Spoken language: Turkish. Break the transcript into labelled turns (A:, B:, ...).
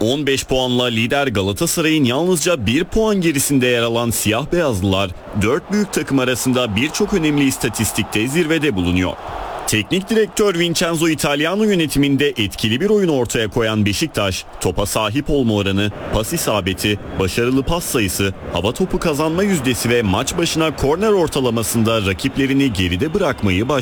A: 15 puanla lider Galatasaray'ın yalnızca 1 puan gerisinde yer alan siyah beyazlılar 4 büyük takım arasında birçok önemli istatistikte zirvede bulunuyor. Teknik direktör Vincenzo Italiano yönetiminde etkili bir oyun ortaya koyan Beşiktaş, topa sahip olma oranı, pas isabeti, başarılı pas sayısı, hava topu kazanma yüzdesi ve maç başına korner ortalamasında rakiplerini geride bırakmayı başardı.